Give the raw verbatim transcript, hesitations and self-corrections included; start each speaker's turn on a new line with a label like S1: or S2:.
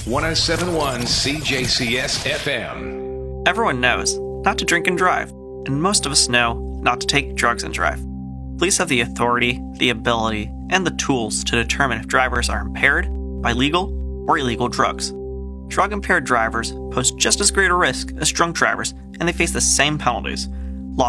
S1: one oh seven point one C J C S F M.
S2: Everyone knows not to drink and drive, and most of us know not to take drugs and drive. Police have the authority, the ability, and the tools to determine if drivers are impaired by legal or illegal drugs. Drug-impaired drivers pose just as great a risk as drunk drivers, and they face the same penalties,